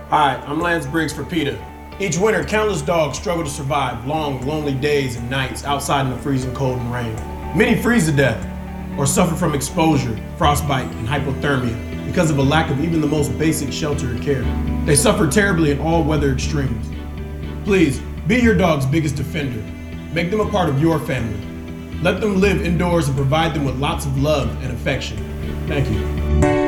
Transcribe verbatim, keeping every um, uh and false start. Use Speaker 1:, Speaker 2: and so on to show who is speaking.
Speaker 1: Hi, I'm Lance Briggs for PETA. Each winter, countless dogs struggle to survive long, lonely days and nights outside in the freezing cold and rain. Many freeze to death or suffer from exposure, frostbite, and hypothermia because of a lack of even the most basic shelter or care. They suffer terribly in all weather extremes. Please, be your dog's biggest defender. Make them a part of your family. Let them live indoors and provide them with lots of love and affection. Thank you.